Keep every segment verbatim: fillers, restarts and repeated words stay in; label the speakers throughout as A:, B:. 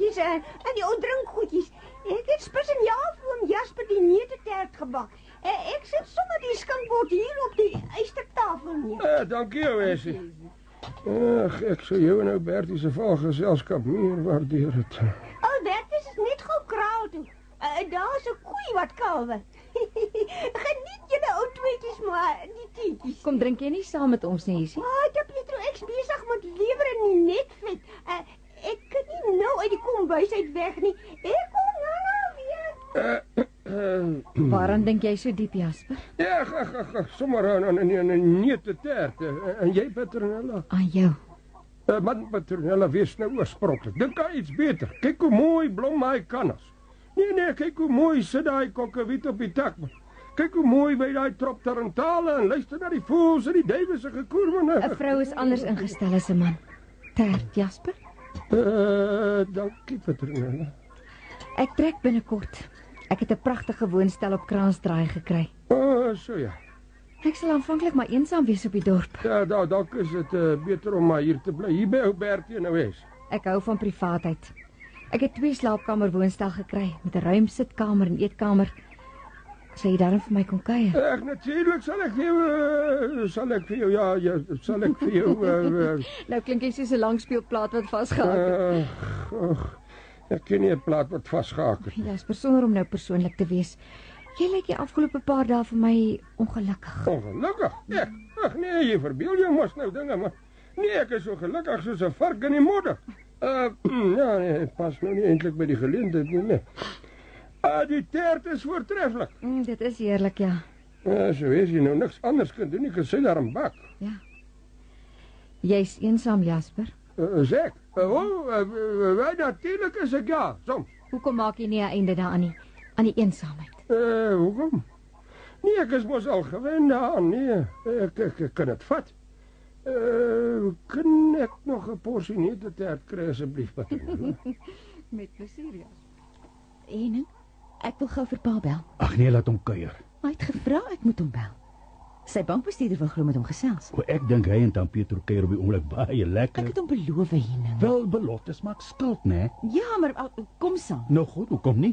A: koekies en, en die ou drinkgoedjies. Ek het spesiaal vir oom Jasper die neutetaart gebak. En ek sit sommer die skinkbord hier op die ystertafel neer.
B: Ja, dankie jou, Essie. Ag, ek sou jou en ou Bertie se valgeselskap meer waardeer het.
A: Ou Bertie is net gou kraal toe. Uh, Daar's 'n koei wat kalwe. Geniet julle ou tweetjies maar die tientjies.
C: Kom drink jy nie saam met ons nie, Essie?
A: Ah, ja, Pietro, ek's besig met lewer en die netvet. Uh, ek kan nie nou uit die kombuis uit weg nie. Ek kom nou nou weer.
B: Uh, uh,
C: Waaraan dink jy so diep, Jasper?
B: Ja, ag, ag, ag, sommer aan 'n neutetaart. En jy, Petronella?
C: Aan jou.
B: Uh, man, Petronella, wees nou oorspronklik. Dink aan iets beter. Kyk hoe mooi blom hy kannas. Nee, nee, kyk hoe mooi sit daai kokkewiet op die tak. Kyk hoe mooi by daai trop tarantale en luister na die voëls en die duwe se gekoer, man.
C: 'n Vrou is anders ingestel as 'n man. Tert, Jasper?
B: Uh, dankie, Petronella.
C: Ek trek binnekort. Ek het 'n pragtige woonstel op Kransdraai gekry.
B: O, oh, so ja.
C: Ek sal aanvanklik maar eensaam wees op die dorp.
B: Ja, daar dalk is dit uh, beter om maar hier te bly. Hier by ou Bertie in 'n huis.
C: Ek hou van privaatheid. Ek het twee slaapkamer woonstel gekry met 'n ruim sitkamer en eetkamer. Sal jy daarin vir my kom kuier?
B: Ag, natuurlik sal ek vir jou uh, sal ek vir jou ja, ja sal ek vir jou uh, uh,
C: Nou klink jy soos 'n langspeelplaat wat vasgehak het.
B: Uh, oh, ek ken nie 'n plaat wat vasgehak het.
C: Ja, is besonder om nou persoonlik te wees. Jy lyk die afgelope paar dae vir my ongelukkig.
B: Ongelukkig? Ja. Ag nee, jy verbeel jou mos nou dinge, maar nee, ek is so gelukkig soos 'n vark in die modder. Uh, ja, nee, pas nou nie eintlik by die geleentheid nie. Nee. Uh, die taart is voortreffelik.
C: Mm, dit is heerlik, ja.
B: Uh, so is jy nou niks anders kan doen, jy kan sy daarom bak.
C: Ja. Jy's eensaam, Jasper.
B: Uh, is ek? Uh, oh, uh, uh, natuurlijk is ek ja, soms.
C: Hoekom maak jy nie 'n einde daaraan nie, aan die eensaamheid?
B: Uh, hoekom? Nee, ek is mos al gewend daaraan, nee. Ek, ek, ek kan het vat. Uh, kan ek nog 'n porsie neutetaart kry asseblief, Patron?
C: Met plesier, ja.
D: En ek wil gou vir pa bel.
E: Ag nee, laat hom kuier.
D: Maar hy het gevra ek moet hom bel. Sy bankbestuurder wil glo met hom gesels.
E: O, ek dink hy en Tant Pietro kuier op die oomblik baie lekker.
D: Ek het hom beloof hierna.
E: Wel, beloftes maak skuld, né?
D: Ja, maar kom saam.
E: Nou goed, hoekom nie?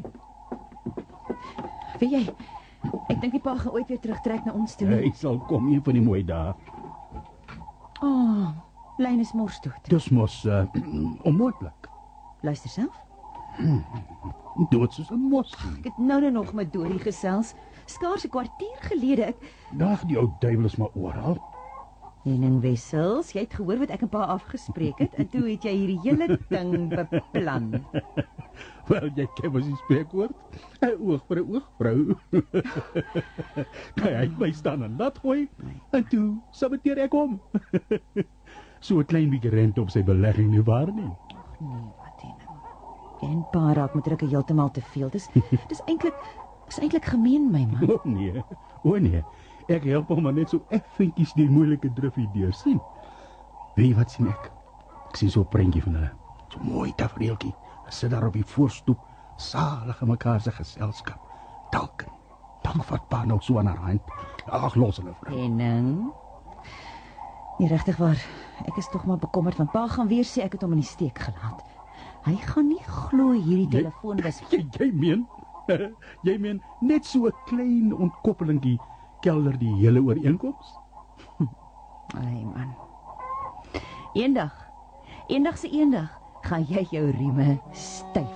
D: Weet jy, ek dink die pa gaan ooit weer terugtrek na ons toe.
E: Hy sal kom een van die mooi dae.
D: O, oh, Lyn is mors dood.
E: Dis mos uh, onmoontlik.
D: Luister self.
E: Hmm. Dood soos 'n mos.
D: Ek het nou net nog met Dorie gesels. Skaars 'n kwartier gelede ek
E: Dag, die ou duiwel is maar oral.
D: Henning Wessels, jy het gehoor wat ek en pa afgespreek het en toe het jy hierdie hele ding beplan.
E: Wel, jy ken mos die spreekwoord. 'n Oog vir 'n oog, vrou. Kyk, hy het my staan en laat gooi en toe saboteer ek hom. So 'n klein bietjie rente op sy belegging nie waar nie.
D: Ag nee, wat Henning. Jy en pa raak met drukke heeltemal te veel. Dis dis eintlik is eintlik gemeen my man.
E: O nee. O nee. Ek help hom maar net so effentjies die moeilike drifie deur sien. Weet jy wat sien ek? Ek sien so 'n prentjie van hulle. So mooi tafereeltjie. Hulle sit daar op die voorstoep, salig in mekaar se geselskap. Dalk. Dan vat pa nou so aan haar hand. Ag, los hulle vrou.
D: Henning. Nee, regtig waar. Ek is tog maar bekommerd want pa gaan weer sê ek het hom in die steek gelaat. Hy gaan nie glo hierdie telefoon was.
E: Jy, jy meen? Jy meen net so 'n klein ontkoppelingkie kelder die hele ooreenkoms?
D: Ai man. Eendag, eendag se eendag gaan jy jou rieme styf